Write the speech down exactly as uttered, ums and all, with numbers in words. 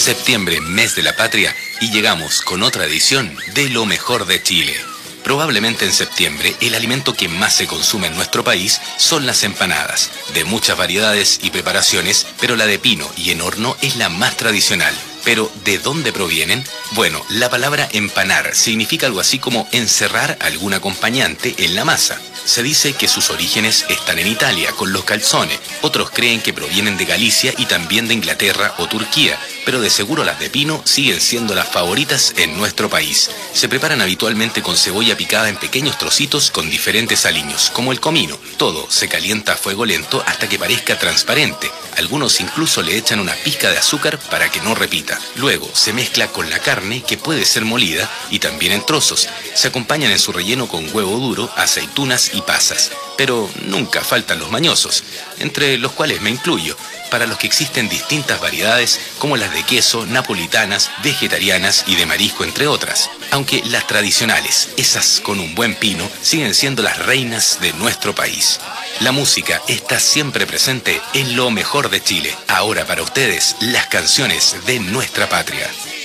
Septiembre, mes de la patria, y llegamos con otra edición de Lo Mejor de Chile. Probablemente en septiembre el alimento que más se consume en nuestro país son las empanadas, de muchas variedades y preparaciones, pero la de pino y en horno es la más tradicional. Pero, ¿de dónde provienen? Bueno, la palabra empanar significa algo así como encerrar algún acompañante en la masa. Se dice que sus orígenes están en Italia, con los calzones. Otros creen que provienen de Galicia y también de Inglaterra o Turquía, pero de seguro las de pino siguen siendo las favoritas en nuestro país. Se preparan habitualmente con cebolla picada en pequeños trocitos con diferentes aliños, como el comino. Todo se calienta a fuego lento hasta que parezca transparente. Algunos incluso le echan una pizca de azúcar para que no repita. Luego se mezcla con la carne, que puede ser molida y también en trozos. Se acompañan en su relleno con huevo duro, aceitunas y pasas. Pero nunca faltan los mañosos, entre los cuales me incluyo, para los que existen distintas variedades como las de queso, napolitanas, vegetarianas y de marisco, entre otras. Aunque las tradicionales, esas con un buen pino, siguen siendo las reinas de nuestro país. La música está siempre presente en Lo Mejor de Chile. Ahora para ustedes, las canciones de nuestra patria.